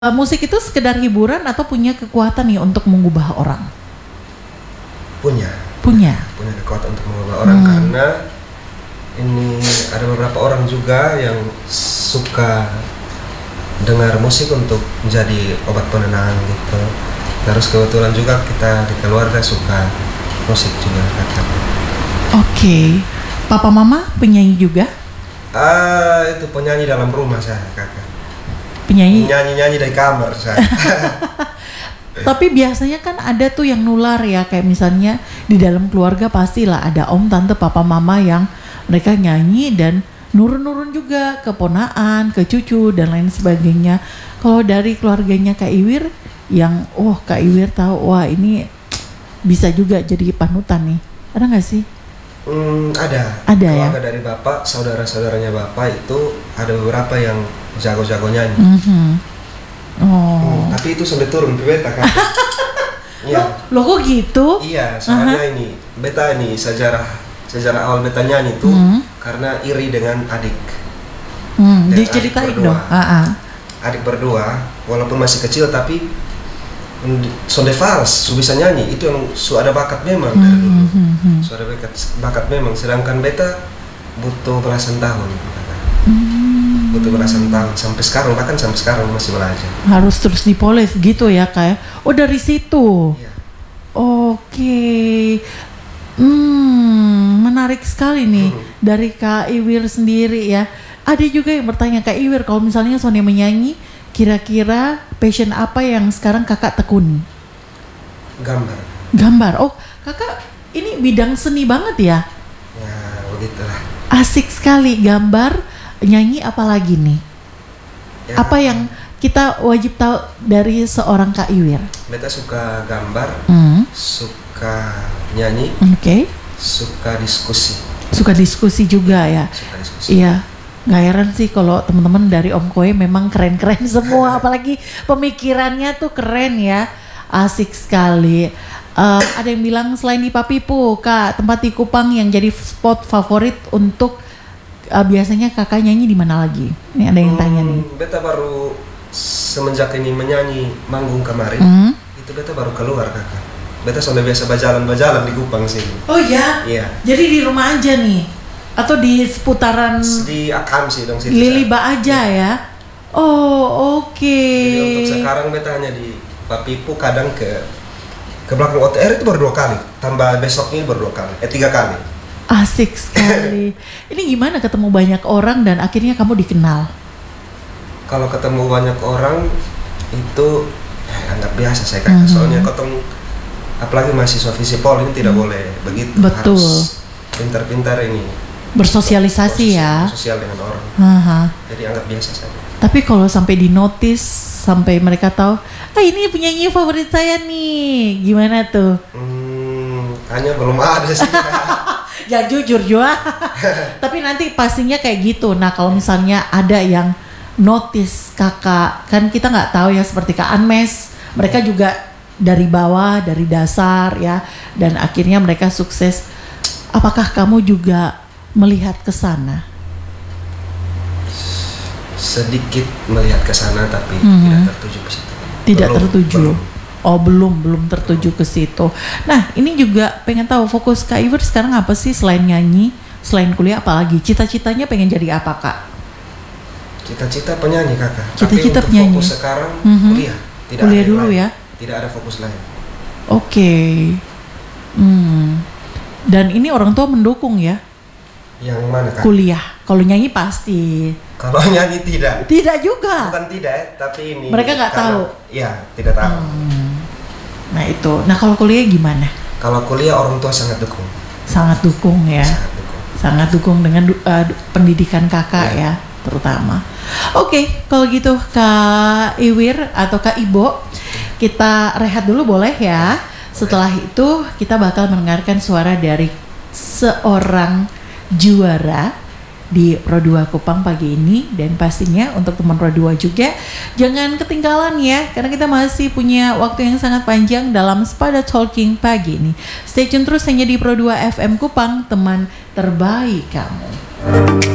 Musik itu sekedar hiburan atau punya kekuatan nih untuk mengubah orang? Punya kekuatan untuk mengubah orang, karena ini ada beberapa orang juga yang suka dengar musik untuk menjadi obat penenang gitu. Terus kebetulan juga kita di keluarga suka musik juga kakak. Oke. Papa mama penyanyi juga? Itu penyanyi dalam rumah saya kakak. Penyanyi? Nyanyi dari kamar saya. Tapi biasanya kan ada tuh yang nular ya, kayak misalnya di dalam keluarga pastilah ada om, tante, papa, mama yang mereka nyanyi dan nurun-nurun juga ke ponaan, ke cucu dan lain sebagainya. Kalau dari keluarganya Kak Iwir yang Kak Iwir tahu ini bisa juga jadi panutan nih, ada nggak sih? Ada ya. Keluarga dari bapak, saudara-saudaranya bapak itu ada beberapa yang jago-jago nyanyi. Tapi itu sampai turun ke beta kan. Iya. Loh kok gitu? Iya, soalnya ini beta ini sejarah awal beta nyanyi itu karena iri dengan adik. Diceritain dong. Adik berdua, walaupun masih kecil tapi sonde fals, bisa nyanyi. Itu yang ada bakat memang dari dulu. Ada bakat memang, sedangkan beta butuh belasan tahun. Butuh belasan tahun sampai sekarang, bahkan sampai sekarang masih belajar. Harus terus dipoles gitu ya kayak. Dari situ. Iya. Oke. Menarik sekali nih dari Kak Iwir sendiri ya. Ada juga yang bertanya, Kak Iwir, kalau misalnya Sonia menyanyi, kira-kira passion apa yang sekarang kakak tekuni? Gambar. Oh, kakak ini bidang seni banget ya? Ya, begitulah. Asik sekali, gambar, nyanyi, apalagi nih? Ya. Apa yang kita wajib tahu dari seorang Kak Iwir? Beta suka gambar, suka nyanyi, suka diskusi. Suka diskusi juga ya? Suka diskusi. Iya. Gak heran sih kalau teman-teman dari Om Koe memang keren-keren semua, apalagi pemikirannya tuh keren ya, asik sekali. Ada yang bilang selain di Papipu, Kak, tempat di Kupang yang jadi spot favorit untuk biasanya kakak nyanyi di mana lagi? Ini ada yang tanya nih. Beta baru semenjak ini menyanyi manggung kemarin, itu beta baru keluar kakak. Beta sudah biasa berjalan di Kupang sini. Oh ya? Iya. Jadi di rumah aja nih? Atau di seputaran di Akam sih dong, Liliba aja ya. Oke. Jadi untuk sekarang beta hanya di Papipu, kadang ke belakang OTR itu baru 2 kali. Tambah besok ini baru 2 kali. 3 kali. Asik sekali. Ini gimana ketemu banyak orang dan akhirnya kamu dikenal? Kalau ketemu banyak orang itu anggap biasa saya kata. Soalnya ketemu apalagi mahasiswa Visipol ini tidak boleh begitu. Betul. Harus pintar-pintar ini. Bersosialisasi ya. Sosial dengan orang. Jadi anggap biasa saja. Tapi kalau sampai di notice, sampai mereka tahu, ini penyanyi favorit saya nih, gimana tuh? Hanya belum ada sih. Ya jujur juga. Tapi nanti pastinya kayak gitu. Nah kalau misalnya ada yang notice kakak, kan kita nggak tahu ya, seperti Kak Anmes, mereka juga dari bawah, dari dasar ya, dan akhirnya mereka sukses. Apakah kamu juga melihat ke sana? Sedikit melihat ke sana, tapi tidak tertuju ke situ. Belum tertuju ke situ. Nah, ini juga pengen tahu fokus Kak Iwir sekarang apa sih selain nyanyi, selain kuliah, apalagi cita-citanya pengen jadi apa, Kak? Cita-cita penyanyi kakak. Cita-cita tapi penyanyi. Fokus sekarang kuliah. Kuliah dulu ya. Tidak ada fokus lain. Oke. Dan ini orang tua mendukung ya? Yang mana kak? Kuliah. Kalau nyanyi pasti. Kalau nyanyi tidak. Tidak juga. Bukan tidak, tapi ini. Mereka nggak tahu. Iya, tidak tahu. Nah itu. Nah kalau kuliah gimana? Kalau kuliah orang tua sangat dukung. Sangat dukung ya. Sangat dukung dengan pendidikan kakak ya, terutama. Oke, kalau gitu Kak Iwir atau Kak Ibo, kita rehat dulu boleh ya. Setelah itu kita bakal mendengarkan suara dari seorang juara di Pro 2 Kupang pagi ini. Dan pastinya untuk teman Pro 2 juga jangan ketinggalan ya, karena kita masih punya waktu yang sangat panjang dalam Spada Talking pagi ini. Stay tune terus hanya di Pro 2 FM Kupang, teman terbaik kamu.